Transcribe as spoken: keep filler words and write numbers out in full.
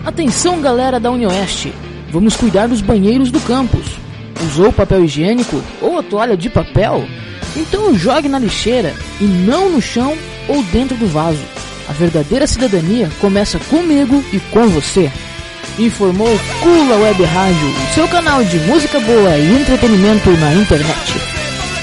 Atenção, galera da UniOeste, vamos cuidar dos banheiros do campus. Usou papel higiênico ou a toalha de papel? Então jogue na lixeira e não no chão ou dentro do vaso. A verdadeira cidadania começa comigo e com você. Informou Cula Web Rádio, seu canal de música boa e entretenimento na internet.